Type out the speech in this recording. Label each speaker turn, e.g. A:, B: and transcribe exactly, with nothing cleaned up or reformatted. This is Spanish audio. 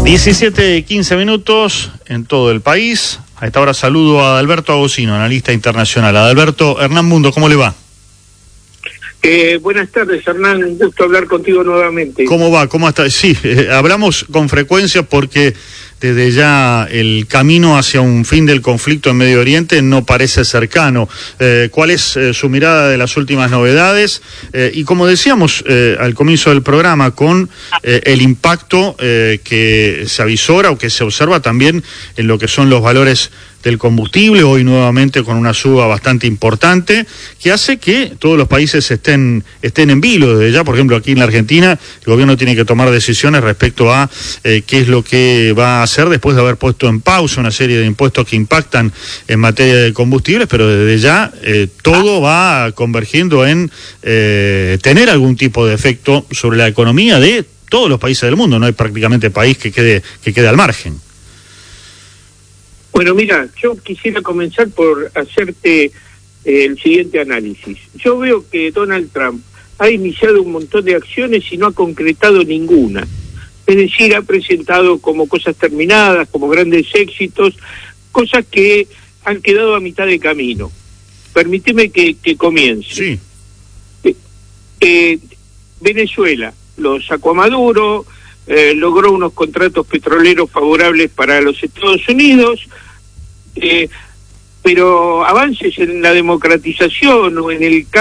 A: diecisiete, quince minutos en todo el país. A esta hora saludo a Adalberto Agosino, analista internacional. Adalberto, Hernán Mundo, ¿cómo le va?
B: Eh, buenas tardes, Hernán, un gusto hablar contigo nuevamente.
A: ¿Cómo va? ¿Cómo está? Sí, eh, hablamos con frecuencia porque desde ya el camino hacia un fin del conflicto en Medio Oriente no parece cercano. Eh, ¿Cuál es eh, su mirada de las últimas novedades? Eh, y como decíamos eh, al comienzo del programa, con eh, el impacto eh, que se avisora o que se observa también en lo que son los valores del combustible, hoy nuevamente con una suba bastante importante, que hace que todos los países estén estén en vilo desde ya. Por ejemplo, aquí en la Argentina, el gobierno tiene que tomar decisiones respecto a eh, qué es lo que va a hacer después de haber puesto en pausa una serie de impuestos que impactan en materia de combustibles, pero desde ya eh, todo va convergiendo en eh, tener algún tipo de efecto sobre la economía de todos los países del mundo. No hay prácticamente país que quede, que quede al margen.
B: Bueno, mira, yo quisiera comenzar por hacerte eh, el siguiente análisis. Yo veo que Donald Trump ha iniciado un montón de acciones y no ha concretado ninguna. Es decir, ha presentado como cosas terminadas, como grandes éxitos, cosas que han quedado a mitad de camino. Permíteme que, que comience.
A: Sí.
B: Eh, eh, Venezuela lo sacó a Maduro, eh, logró unos contratos petroleros favorables para los Estados Unidos, eh, pero avances en la democratización o en el